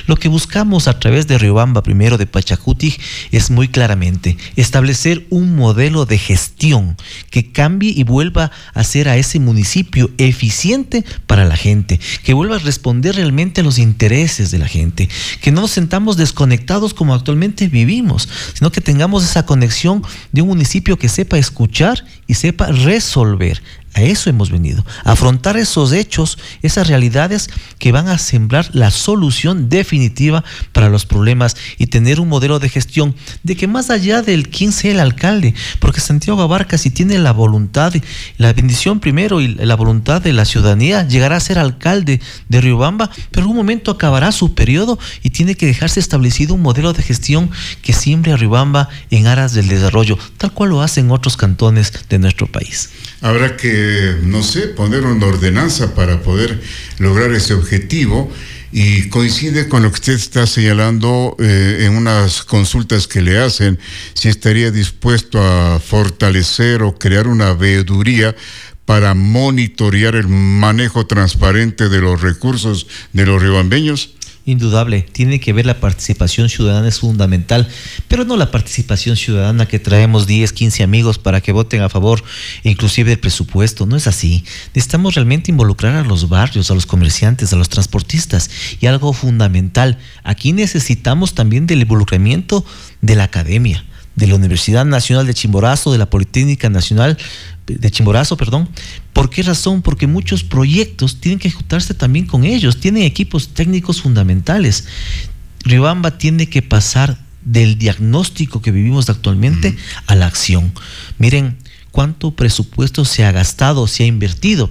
Lo que buscamos a través de Riobamba, primero de Pachacutic, es muy claramente establecer un modelo de gestión que cambie y vuelva a hacer a ese municipio eficiente para la gente, que vuelva a responder realmente a los intereses de la gente, que no nos sentamos desconectados como actualmente vivimos, sino que tengamos esa conexión de un municipio que sepa escuchar y sepa resolver. A eso hemos venido, a afrontar esos hechos, esas realidades que van a sembrar la solución definitiva para los problemas y tener un modelo de gestión de que más allá del quién sea el alcalde, porque Santiago Abarca, si tiene la voluntad, la bendición primero y la voluntad de la ciudadanía, llegará a ser alcalde de Riobamba, pero en un momento acabará su periodo y tiene que dejarse establecido un modelo de gestión que siembre a Riobamba en aras del desarrollo, tal cual lo hacen otros cantones de nuestro país. Habrá que, no sé, poner una ordenanza para poder lograr ese objetivo, y coincide con lo que usted está señalando en unas consultas que le hacen, si estaría dispuesto a fortalecer o crear una veeduría para monitorear el manejo transparente de los recursos de los riobambeños. Indudable, tiene que ver la participación ciudadana, es fundamental, pero no la participación ciudadana que traemos 10, 15 amigos para que voten a favor inclusive del presupuesto, no es así. Necesitamos realmente involucrar a los barrios, a los comerciantes, a los transportistas, y algo fundamental, aquí necesitamos también del involucramiento de la academia, de la Universidad Nacional de Chimborazo, de la Politécnica Nacional de Chimborazo, perdón. ¿Por qué razón? Porque muchos proyectos tienen que ejecutarse también con ellos, tienen equipos técnicos fundamentales. Riobamba tiene que pasar del diagnóstico que vivimos actualmente a la acción. Miren cuánto presupuesto se ha gastado, se ha invertido,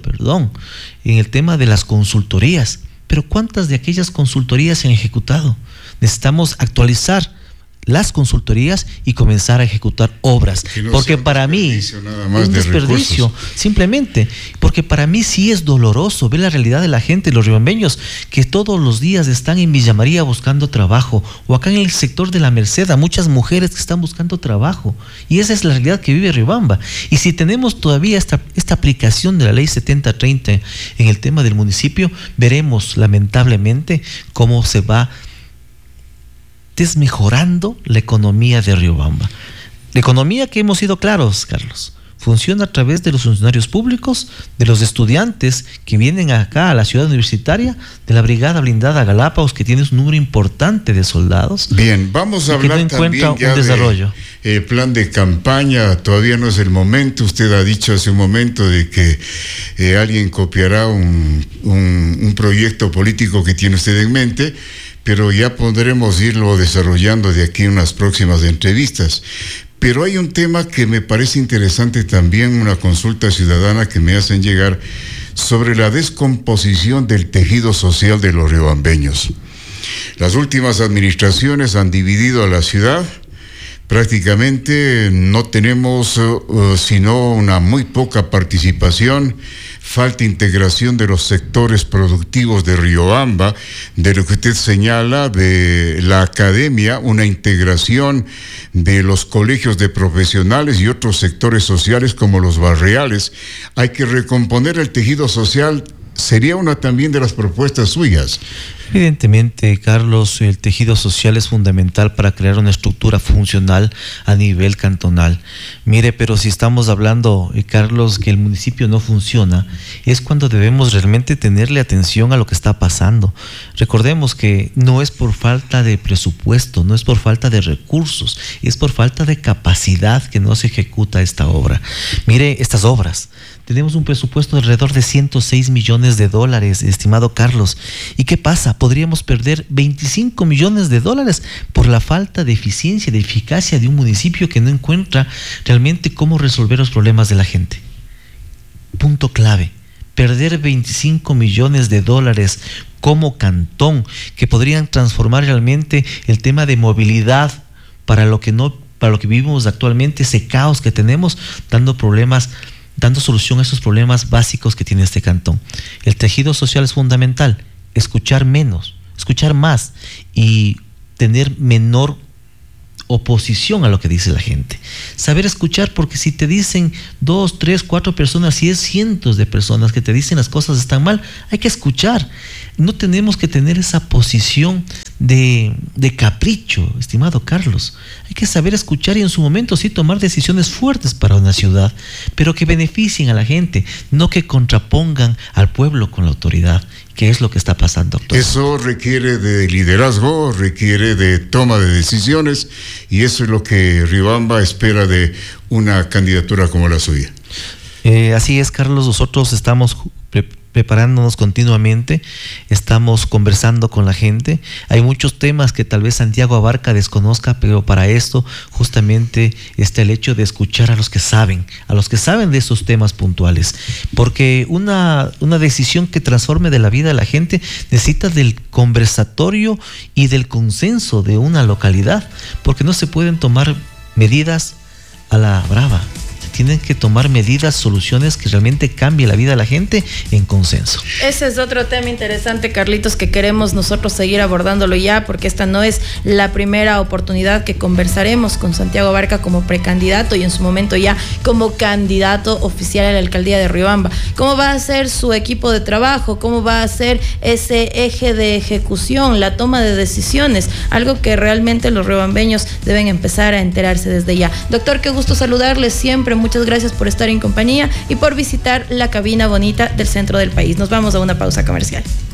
en el tema de las consultorías, pero ¿cuántas de aquellas consultorías se han ejecutado? Necesitamos actualizar las consultorías y comenzar a ejecutar obras, no, porque para mí un desperdicio, simplemente, porque para mí sí es doloroso ver la realidad de la gente, los riobambeños, que todos los días están en Villa María buscando trabajo, o acá en el sector de la Merced, a muchas mujeres que están buscando trabajo, y esa es la realidad que vive Riobamba. Y si tenemos todavía esta aplicación de la ley 7030 en el tema del municipio, veremos lamentablemente cómo se va desmejorando la economía de Riobamba. La economía que hemos sido claros, Carlos, funciona a través de los funcionarios públicos, de los estudiantes que vienen acá a la ciudad universitaria, de la Brigada Blindada Galápagos, que tiene un número importante de soldados. Bien, vamos a hablar también ya de plan de campaña. Todavía no es el momento. Usted ha dicho hace un momento de que alguien copiará un proyecto político que tiene usted en mente, pero ya podremos irlo desarrollando de aquí en unas próximas entrevistas. Pero hay un tema que me parece interesante también, una consulta ciudadana que me hacen llegar sobre la descomposición del tejido social de los riobambeños. Las últimas administraciones han dividido a la ciudad. Prácticamente no tenemos sino una muy poca participación, falta integración de los sectores productivos de Riobamba, de lo que usted señala de la academia, una integración de los colegios de profesionales y otros sectores sociales como los barriales. Hay que recomponer el tejido social, sería una también de las propuestas suyas. Evidentemente, Carlos, el tejido social es fundamental para crear una estructura funcional a nivel cantonal. Mire, pero si estamos hablando, Carlos, que el municipio no funciona, es cuando debemos realmente tenerle atención a lo que está pasando. Recordemos que no es por falta de presupuesto, no es por falta de recursos, es por falta de capacidad que no se ejecuta esta obra. Mire, estas obras. Tenemos un presupuesto de alrededor de 106 millones de dólares, estimado Carlos. ¿Y qué pasa? Podríamos perder 25 millones de dólares por la falta de eficiencia, de eficacia de un municipio que no encuentra realmente cómo resolver los problemas de la gente. Punto clave. Perder 25 millones de dólares como cantón, que podrían transformar realmente el tema de movilidad para lo que vivimos actualmente, ese caos que tenemos, dando solución a esos problemas básicos que tiene este cantón. El tejido social es fundamental, escuchar menos, escuchar más y tener menor oposición a lo que dice la gente. Saber escuchar, porque si te dicen 2, 3, 4 personas, si es cientos de personas que te dicen las cosas están mal, hay que escuchar. No tenemos que tener esa posición de capricho, estimado Carlos. Hay que saber escuchar y en su momento sí tomar decisiones fuertes para una ciudad, pero que beneficien a la gente, no que contrapongan al pueblo con la autoridad, que es lo que está pasando actualmente. Eso requiere de liderazgo, requiere de toma de decisiones, y eso es lo que Riobamba espera de una candidatura como la suya. Así es, Carlos, nosotros estamos preparándonos continuamente, estamos conversando con la gente. Hay muchos temas que tal vez Santiago Abarca desconozca, pero para esto justamente está el hecho de escuchar a los que saben de esos temas puntuales, porque una decisión que transforme de la vida de la gente necesita del conversatorio y del consenso de una localidad, porque no se pueden tomar medidas a la brava. Tienen que tomar medidas, soluciones que realmente cambien la vida de la gente en consenso. Ese es otro tema interesante, Carlitos, que queremos nosotros seguir abordándolo ya, porque esta no es la primera oportunidad que conversaremos con Santiago Abarca como precandidato y en su momento ya como candidato oficial a la alcaldía de Riobamba. ¿Cómo va a ser su equipo de trabajo? ¿Cómo va a ser ese eje de ejecución, la toma de decisiones? Algo que realmente los riobambeños deben empezar a enterarse desde ya. Doctor, qué gusto saludarles siempre. Muchas gracias por estar en compañía y por visitar la cabina bonita del centro del país. Nos vamos a una pausa comercial.